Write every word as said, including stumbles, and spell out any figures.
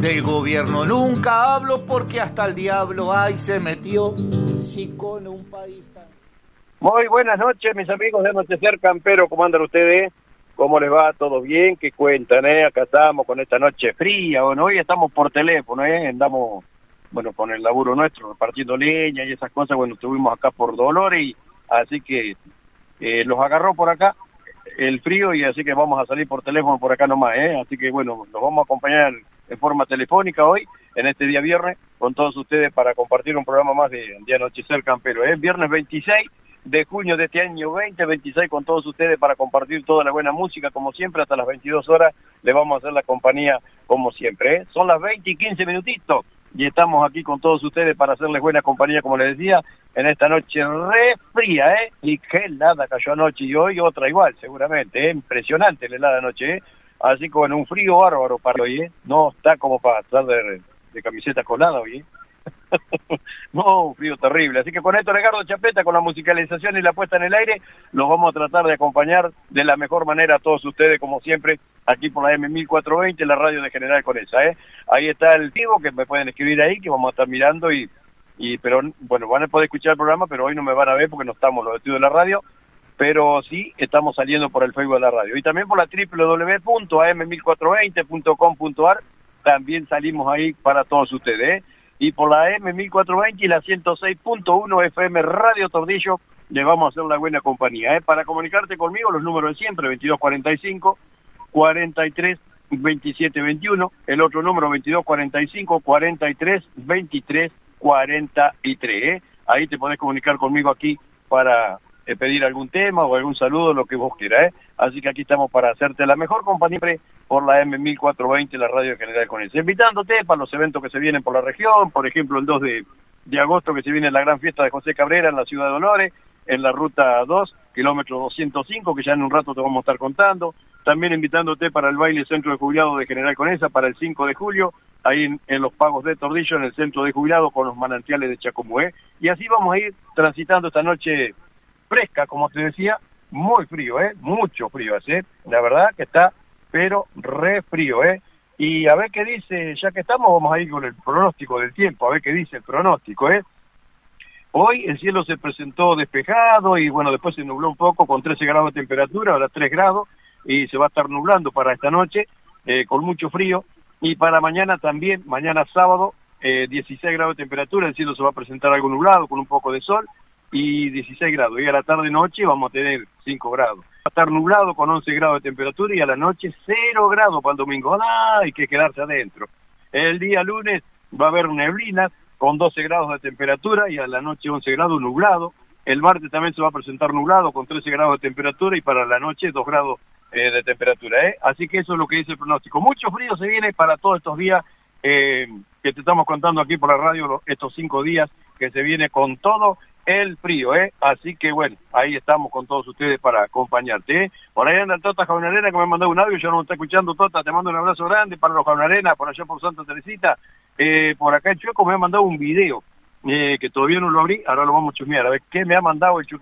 Del gobierno nunca hablo porque hasta el diablo ahí se metió. Si con un país tan... Muy buenas noches, mis amigos de Anochecer Campero. ¿Cómo andan ustedes? ¿Cómo les va? ¿Todo bien? ¿Qué cuentan, eh? Acá estamos con esta noche fría. Bueno, hoy estamos por teléfono, ¿eh? Andamos, bueno, con el laburo nuestro, repartiendo leña y esas cosas. Bueno, estuvimos acá por Dolores y así que eh, los agarró por acá el frío y así que vamos a salir por teléfono por acá nomás, ¿eh? Así que, bueno, los vamos a acompañar en forma telefónica hoy, en este día viernes, con todos ustedes para compartir un programa más de, de Anochecer Campero, ¿eh? Viernes veintiséis de junio de este año veinte veintiséis con todos ustedes para compartir toda la buena música, como siempre, hasta las veintidós horas le vamos a hacer la compañía como siempre, ¿eh? Son las veinte y quince minutitos y estamos aquí con todos ustedes para hacerles buena compañía, como les decía, en esta noche re fría, ¿eh? Y qué helada cayó anoche y hoy otra igual, seguramente, ¿eh? Impresionante la helada anoche, ¿eh? Así como en un frío bárbaro para hoy, ¿eh? No está como para estar de, de camiseta colada hoy, ¿eh? No, un frío terrible. Así que con esto, Ricardo Chapeta, con la musicalización y la puesta en el aire, los vamos a tratar de acompañar de la mejor manera a todos ustedes, como siempre, aquí por la M mil cuatrocientos veinte, la radio de General Conesa, ¿eh? Ahí está el vivo, que me pueden escribir ahí, que vamos a estar mirando y, y pero bueno, van a poder escuchar el programa, pero hoy no me van a ver porque no estamos los estudios de la radio, pero sí estamos saliendo por el Facebook de la radio. Y también por la doble u doble u doble u punto a eme mil cuatrocientos veinte punto com punto a r, también salimos ahí para todos ustedes, ¿eh? Y por la eme mil cuatrocientos veinte y la ciento seis punto uno F M Radio Tordillo, le vamos a hacer la buena compañía, ¿eh? Para comunicarte conmigo, los números de siempre, veintidós cuarenta y cinco, cuarenta y tres, veintisiete veintiuno, el otro número veintidós cuarenta y cinco, cuarenta y tres, veintitrés, cuarenta y tres, ¿eh? Ahí te podés comunicar conmigo aquí para eh, pedir algún tema o algún saludo, lo que vos quieras, ¿eh? Así que aquí estamos para hacerte la mejor compañía por la eme mil cuatrocientos veinte, la radio General Conesa. Invitándote para los eventos que se vienen por la región, por ejemplo el dos de, de agosto que se viene la gran fiesta de José Cabrera en la ciudad de Dolores, en la ruta dos, kilómetro doscientos cinco, que ya en un rato te vamos a estar contando. También invitándote para el baile Centro de Jubilados de General Conesa para el cinco de julio, ahí en, en los Pagos de Tordillo, en el Centro de Jubilados con los manantiales de Chacomúe. Y así vamos a ir transitando esta noche fresca, como te decía, muy frío, ¿eh? Mucho frío, ¿eh? La verdad que está, pero re frío, ¿eh? Y a ver qué dice, ya que estamos, vamos a ir con el pronóstico del tiempo, a ver qué dice el pronóstico, ¿eh? Hoy el cielo se presentó despejado y bueno, después se nubló un poco con trece grados de temperatura, ahora tres grados, y se va a estar nublando para esta noche, eh, con mucho frío, y para mañana también, mañana sábado, eh, dieciséis grados de temperatura, el cielo se va a presentar algo nublado con un poco de sol, y dieciséis grados, y a la tarde noche vamos a tener cinco grados. Va a estar nublado con once grados de temperatura y a la noche cero grados para el domingo. ¡Ah! Hay que quedarse adentro. El día lunes va a haber neblina con doce grados de temperatura y a la noche once grados nublado. El martes también se va a presentar nublado con trece grados de temperatura y para la noche dos grados eh, de temperatura, ¿eh? Así que eso es lo que dice el pronóstico. Mucho frío se viene para todos estos días eh, que te estamos contando aquí por la radio, estos cinco días que se viene con todo el frío, ¿eh? Así que bueno, ahí estamos con todos ustedes para acompañarte, ¿eh? Por ahí anda el Tota Jaunarena que me mandó un audio, yo no me está escuchando. Tota, te mando un abrazo grande para los Jaunarena, por allá por Santa Teresita. Eh, por acá el Chueco me ha mandado un video, eh, que todavía no lo abrí, ahora lo vamos a chusmear, a ver qué me ha mandado el Chueco.